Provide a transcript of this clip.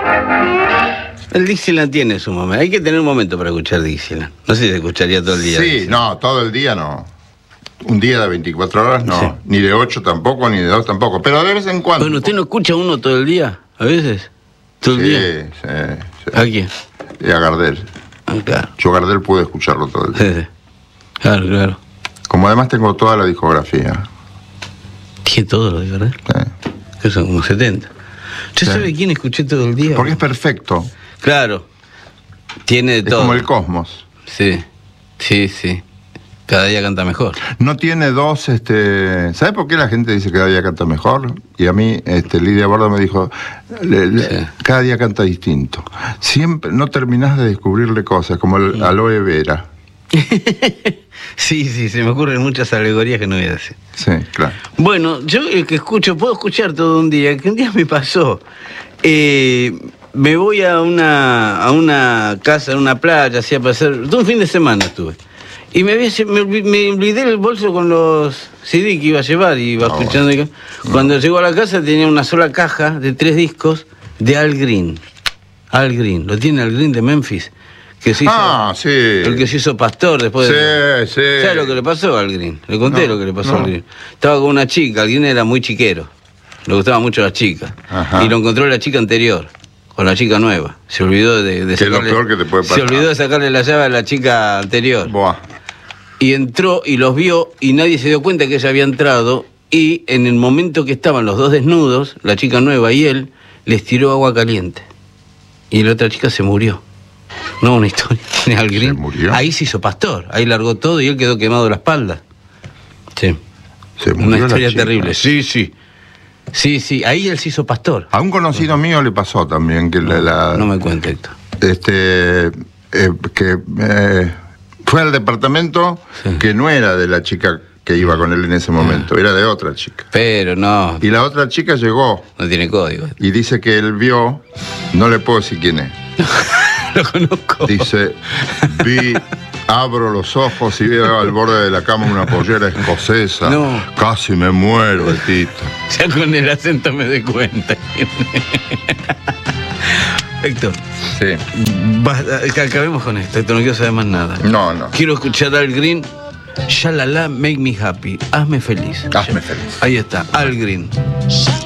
El Dixieland tiene su momento. Hay que tener un momento para escuchar Dixieland. No sé si se escucharía todo el día. Sí, Dixieland. no, todo el día no. Un día de 24 horas no. Sí. Ni de 8 tampoco, ni de 2 tampoco. Pero de vez en cuando. Bueno, ¿usted no escucha uno todo el día? ¿A veces? ¿Todo el día? Sí. ¿A quién? Y a Gardel. Ah, claro. Yo Gardel pude escucharlo todo el día. Sí, sí. Claro, claro. Como además tengo toda la discografía. Tiene todo lo de verdad. Sí. Que son como 70. ¿Usted Sí. sabe quién escuché todo el día? Porque es perfecto. Claro. Tiene de Es todo. como el cosmos. Sí. Sí, sí. Cada día canta mejor. No tiene dos, ¿sabe por qué la gente dice que cada día canta mejor? Y a mí, Lidia Borda me dijo, Sí. cada día canta distinto. Siempre, no terminás de descubrirle cosas, como el aloe vera. Sí, sí, se me ocurren muchas alegorías que no voy a decir. Sí, claro. Bueno, yo el que escucho, puedo escuchar todo un día. Que un día me pasó. Me voy a una casa, a una playa, así a pasar. Todo un fin de semana estuve. Y me olvidé el bolso con los CD que iba a llevar y iba escuchando. Cuando llego a la casa tenía una sola caja de 3 discos de Al Green. Al Green, lo tiene Al Green de Memphis. Que se hizo, Sí. el que se hizo pastor después de... Sí. ¿Sabes lo que le pasó a Al Green? Le conté No, lo que le pasó no. a Al Green. Estaba con una chica, Al Green era muy chiquero. Le gustaban mucho las chicas. Ajá. Y lo encontró la chica anterior, con la chica nueva. Se olvidó de Que es lo peor que te puede pasar. Se olvidó de sacarle la llave a la chica anterior. Buah. Y entró y los vio y nadie se dio cuenta que ella había entrado. Y en el momento que estaban los dos desnudos, la chica nueva y él, les tiró agua caliente. Y la otra chica se murió. No, una historia. Al Green. ¿Se murió? Ahí se hizo pastor. Ahí largó todo y él quedó quemado de la espalda. Sí. Se murió Una la historia chica. terrible. Sí, sí. Sí, sí. Ahí él se hizo pastor. A un conocido mío le pasó también que No me cuenta, Héctor. Fue al departamento Sí. que no era de la chica que iba con él en ese momento, era de otra chica. Pero no, Y la otra chica llegó no tiene código. y dice que él vio, no le puedo decir quién es, Lo conozco. dice, abro los ojos y veo al borde de la cama una pollera escocesa. No. Casi me muero, Tito. Ya con el acento me doy cuenta. Héctor, Sí. acabemos con esto. Héctor, no quiero saber más nada. No. Quiero escuchar a Al Green. Shalala, make me happy. Hazme feliz. Hazme feliz. Ahí está, Al Green.